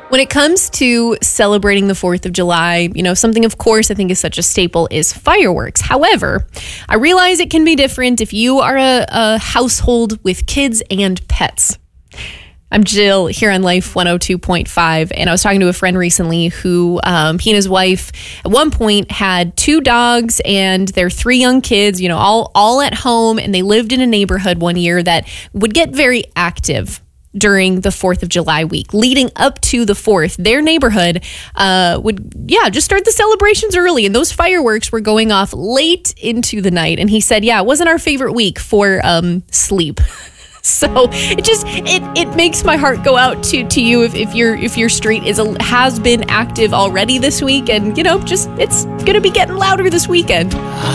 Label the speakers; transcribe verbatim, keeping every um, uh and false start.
Speaker 1: When it comes to celebrating the fourth of July, you know, something, of course, I think is such a staple is fireworks. However, I realize it can be different if you are a, a household with kids and pets. I'm Jill here on Life one oh two point five, and I was talking to a friend recently who, um, he and his wife at one point had two dogs and their three young kids, you know, all, all at home, and they lived in a neighborhood one year that would get very active during the fourth of July week. Leading up to the fourth, their neighborhood uh, would, yeah, just start the celebrations early. And those fireworks were going off late into the night. And he said, yeah, it wasn't our favorite week for um, sleep. So it just, it it makes my heart go out to to you if, if your if your street is a, has been active already this week. And, you know, just it's going to be getting louder this weekend.